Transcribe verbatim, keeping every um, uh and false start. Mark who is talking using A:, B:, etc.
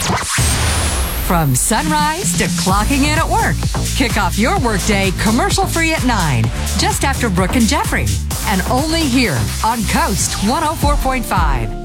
A: From sunrise to clocking in at work, kick off your workday commercial-free at nine, just after Brooke and Jeffrey. And only here on Coast one oh four point five.